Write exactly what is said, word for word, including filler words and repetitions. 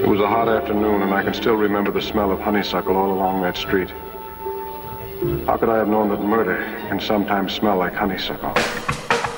It was a hot afternoon, and I can still remember the smell of honeysuckle all along that street. How could I have known that murder can sometimes smell like honeysuckle?